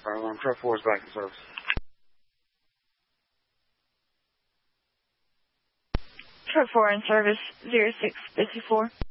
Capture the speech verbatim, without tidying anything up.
Fire alarm truck four is back in service. Truck four in service, zero six fifty-four.